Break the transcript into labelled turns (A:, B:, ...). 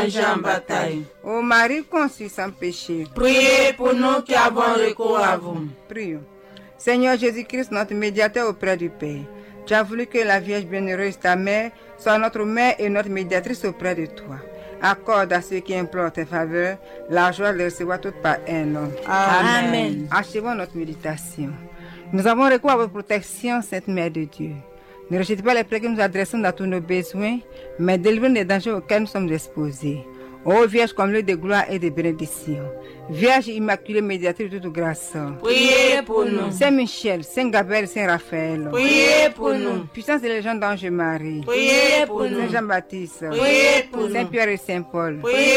A: danger en bataille.
B: Ô Marie conçue sans péché,
A: Priez pour nous qui avons recours à vous.
B: prions. Seigneur Jésus-Christ, notre médiateur auprès du Père, tu as voulu que la Vierge bienheureuse, ta mère, soit notre mère et notre médiatrice auprès de toi. Accorde à ceux qui implorent tes faveurs la joie de les recevoir toutes par un homme.
A: Amen.
B: Achevons notre méditation. Nous avons recours à votre protection, Sainte Mère de Dieu. Ne rejetez pas les prières que nous adressons dans tous nos besoins, mais délivrez-nous des dangers auxquels nous sommes exposés. Ô Vierge, comme lieu de gloire et de bénédiction, Vierge immaculée, médiatrice de toute grâce,
A: Priez pour nous.
B: Saint Michel, Saint Gabriel, Saint Raphaël,
A: Priez pour nous.
B: puissance de légende d'Ange Marie,
A: Priez pour
B: Saint
A: nous.
B: Jean-Baptiste,
A: Priez pour
B: Saint
A: nous.
B: Pierre et Saint Paul,
A: Priez